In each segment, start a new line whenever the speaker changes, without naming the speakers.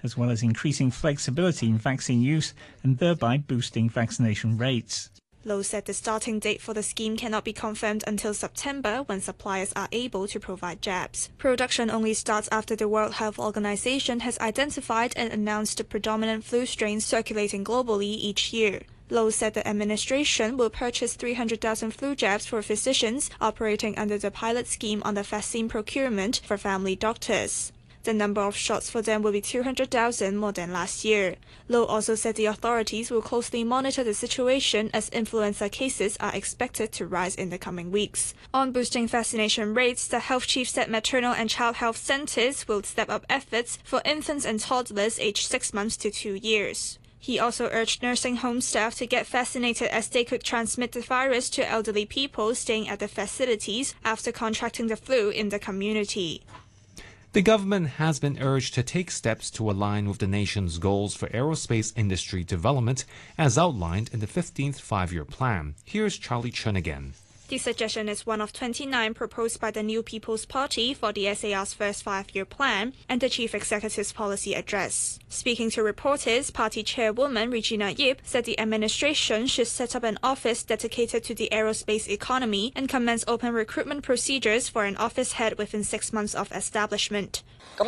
as well as increasing flexibility in vaccine use and thereby boosting vaccination rates.
Low said the starting date for the scheme cannot be confirmed until September, when suppliers are able to provide jabs. Production only starts after the World Health Organization has identified and announced the predominant flu strains circulating globally each year. Low said the administration will purchase 300,000 flu jabs for physicians operating under the pilot scheme on the vaccine procurement for family doctors. The number of shots for them will be 200,000 more than last year. Low also said the authorities will closely monitor the situation as influenza cases are expected to rise in the coming weeks. On boosting vaccination rates, the health chief said maternal and child health centers will step up efforts for infants and toddlers aged 6 months to 2 years. He also urged nursing home staff to get vaccinated as they could transmit the virus to elderly people staying at the facilities after contracting the flu in the community.
The government has been urged to take steps to align with the nation's goals for aerospace industry development as outlined in the 15th Five-Year Plan. Here's Charlie Chen again.
The suggestion is one of 29 proposed by the New People's Party for the SAR's first 5-year plan and the Chief Executive's policy address. Speaking to reporters, Party Chairwoman Regina Yip said the administration should set up an office dedicated to the aerospace economy and commence open recruitment procedures for an office head within 6 months of establishment.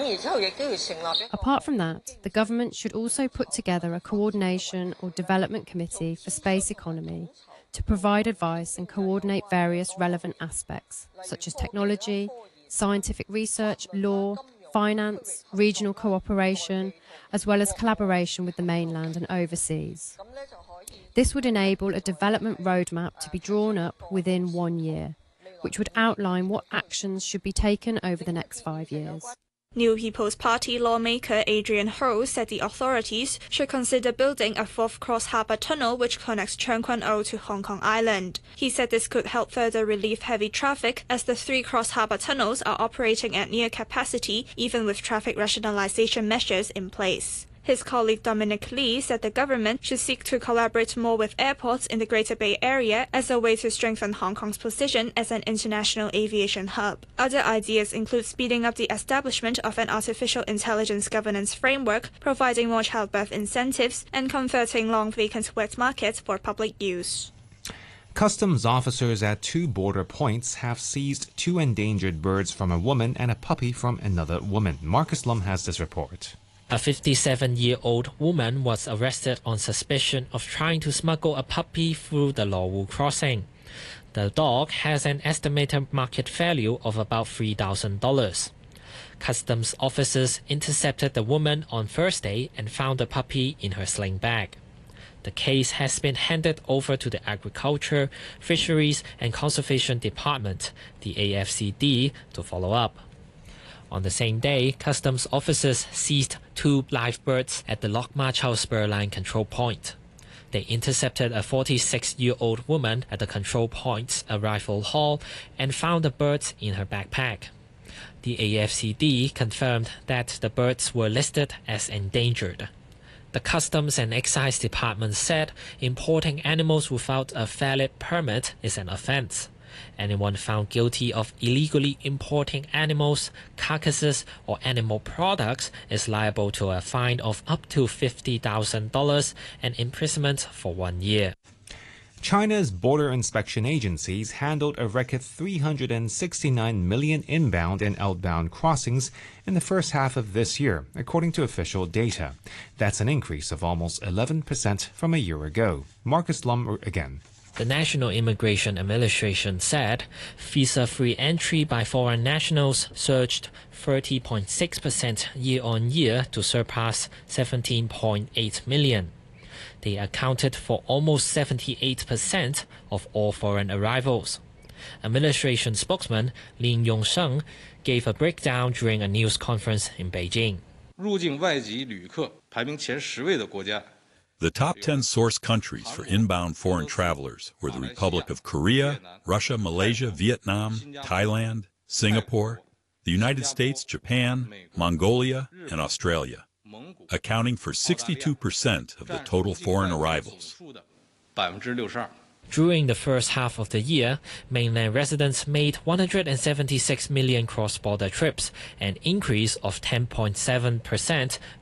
Apart from that, the government should also put together a coordination or development committee for space economy to provide advice and coordinate various relevant aspects, such as technology, scientific research, law, finance, regional cooperation, as well as collaboration with the mainland and overseas. This would enable a development roadmap to be drawn up within 1 year, which would outline what actions should be taken over the next 5 years.
New People's Party lawmaker Adrian Ho said the authorities should consider building a 4th cross-harbour tunnel which connects Tseung Kwan O to Hong Kong Island. He said this could help further relieve heavy traffic as the 3 cross-harbour tunnels are operating at near capacity even with traffic rationalisation measures in place. His colleague Dominic Lee said the government should seek to collaborate more with airports in the Greater Bay Area as a way to strengthen Hong Kong's position as an international aviation hub. Other ideas include speeding up the establishment of an artificial intelligence governance framework, providing more childbirth incentives, and converting long vacant wet markets for public use.
Customs officers at 2 border points have seized 2 endangered birds from a woman and a puppy from another woman. Marcus Lum has this report.
A 57-year-old woman was arrested on suspicion of trying to smuggle a puppy through the Lo Wu crossing. The dog has an estimated market value of about $3,000. Customs officers intercepted the woman on Thursday and found the puppy in her sling bag. The case has been handed over to the Agriculture, Fisheries and Conservation Department, the AFCD, to follow up. On the same day, customs officers seized 2 live birds at the Lok Ma Chau Spur Line control point. They intercepted a 46-year-old woman at the control point's arrival hall and found the birds in her backpack. The AFCD confirmed that the birds were listed as endangered. The Customs and Excise Department said importing animals without a valid permit is an offense. Anyone found guilty of illegally importing animals, carcasses, or animal products is liable to a fine of up to $50,000 and imprisonment for 1 year.
China's border inspection agencies handled a record 369 million inbound and outbound crossings in the first half of this year, according to official data. That's an increase of almost 11% from a year ago. Marcus Lum again.
The National Immigration Administration said visa-free entry by foreign nationals surged 30.6% year-on-year to surpass 17.8 million. They accounted for almost 78% of all foreign arrivals. Administration spokesman Lin Yongsheng gave a breakdown during a news conference in Beijing.
入境外籍旅客排名前10位的国家
The top 10 source countries for inbound foreign travelers were the Republic of Korea, Russia, Malaysia, Vietnam, Thailand, Singapore, the United States, Japan, Mongolia, and Australia, accounting for 62% of the total foreign arrivals.
During the first half of the year, mainland residents made 176 million cross-border trips, an increase of 10.7%